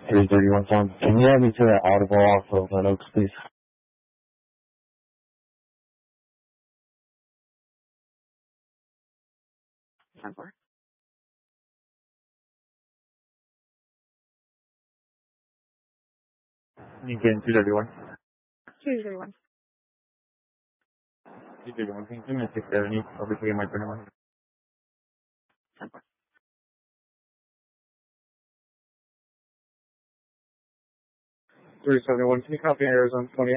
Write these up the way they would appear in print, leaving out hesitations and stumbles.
331 Farm. Can you add me to that audible off of Glen Oaks, please? You getting 231? 231. 231. Can you give me a 670? I'll be getting my printer money. 371. Can you copy Arizona 28?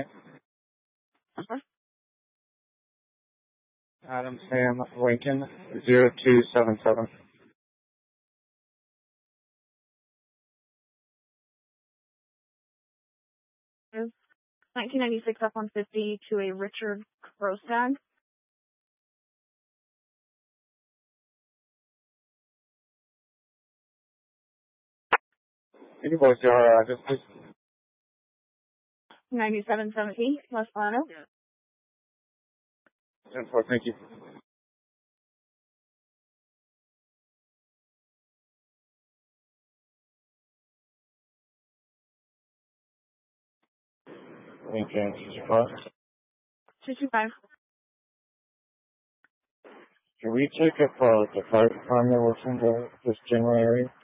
Adam Sam Lincoln 0277. Is 1996 F-150 to a Richard Krostad. Can you voice your address, please? 9717 West Plano. 10-4, thank you. Lincoln 225. Can we check if the fire department works in this general area?